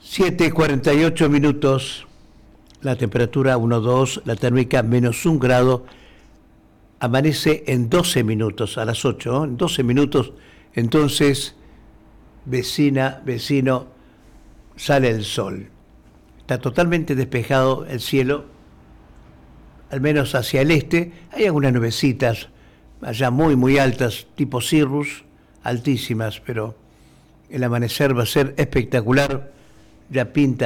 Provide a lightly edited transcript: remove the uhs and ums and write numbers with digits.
7:48, la temperatura 1,2, la térmica -1 grado, amanece en 12 minutos, a las 8, ¿no? En 12 minutos, entonces, vecina, vecino, sale el sol. Está totalmente despejado el cielo, al menos hacia el este. Hay algunas nubecitas allá muy altas, tipo cirrus, altísimas, pero el amanecer va a ser espectacular. Ya pinta